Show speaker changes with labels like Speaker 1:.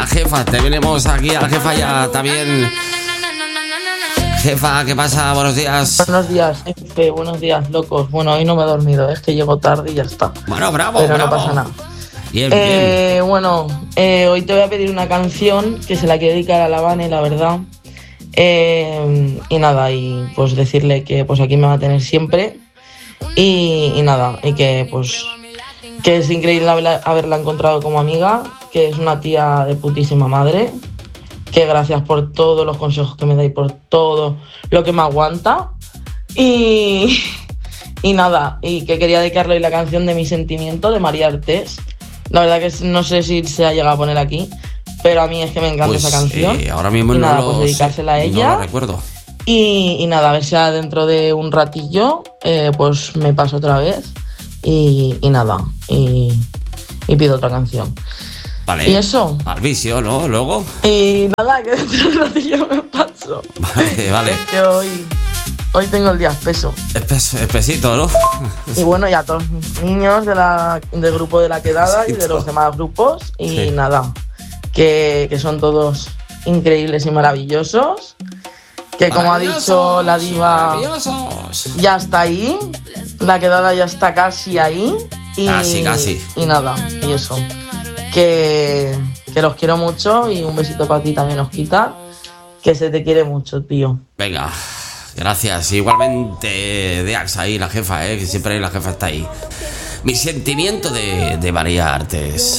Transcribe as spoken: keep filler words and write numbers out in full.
Speaker 1: jefa. Tenemos aquí a la jefa ya también. Jefa, ¿qué pasa? Buenos días.
Speaker 2: Buenos días, jefe. Buenos días, locos. Bueno, hoy no me he dormido, es que llego tarde y ya está.
Speaker 1: Bueno, bravo,
Speaker 2: Pero
Speaker 1: bravo.
Speaker 2: no pasa nada.
Speaker 1: Bien,
Speaker 2: eh,
Speaker 1: bien.
Speaker 2: Bueno, eh, hoy te voy a pedir una canción que se la quiero dedicar a la Vane, la verdad. Eh, y nada, y pues decirle que pues aquí me va a tener siempre. Y, y nada, y que pues que es increíble haberla, haberla encontrado como amiga, que es una tía de putísima madre, que gracias por todos los consejos que me dais, por todo lo que me aguanta. Y, y nada, y que quería dedicarle hoy la canción de Mi Sentimiento de María Artés. La verdad que no sé si se ha llegado a poner aquí, pero a mí es que me encanta
Speaker 1: Pues,
Speaker 2: esa canción.
Speaker 1: Eh, ahora mismo
Speaker 2: y
Speaker 1: no
Speaker 2: nada,
Speaker 1: lo
Speaker 2: pues dedicársela
Speaker 1: sé,
Speaker 2: a ella.
Speaker 1: No lo recuerdo.
Speaker 2: Y, y nada, a ver si ya dentro de un ratillo, eh, pues me paso otra vez. Y, y nada, y, y pido otra canción.
Speaker 1: Vale.
Speaker 2: Y eso.
Speaker 1: Al vicio, ¿no? Luego.
Speaker 2: Y nada, que dentro de un ratillo me paso.
Speaker 1: Vale, vale.
Speaker 2: Es que hoy, hoy tengo el día espeso.
Speaker 1: Espes, espesito, ¿no?
Speaker 2: Y bueno, y a todos mis niños de la, del grupo de la quedada y de los demás grupos. Y
Speaker 1: Sí.
Speaker 2: nada, que, que son todos increíbles y maravillosos. Que como ha dicho la diva,
Speaker 1: Maravillosos.
Speaker 2: ya está ahí. La quedada ya está casi ahí. Y,
Speaker 1: Casi, casi.
Speaker 2: Y nada, y eso. Que, que los quiero mucho y un besito para ti también, Osquita. Que se te quiere mucho, tío.
Speaker 1: Venga, gracias. Igualmente de Ax ahí, la jefa, ¿eh? Que siempre la jefa está ahí. Mi sentimiento de, de María Artés.